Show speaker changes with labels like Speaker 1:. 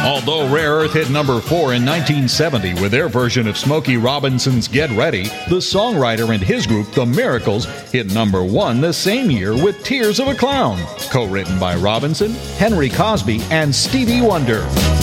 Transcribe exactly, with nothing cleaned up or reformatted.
Speaker 1: Although Rare Earth hit number four in nineteen seventy with their version of Smokey Robinson's Get Ready, the songwriter and his group, The Miracles, hit number one the same year with Tears of a Clown, co-written by Robinson, Henry Cosby, and Stevie Wonder.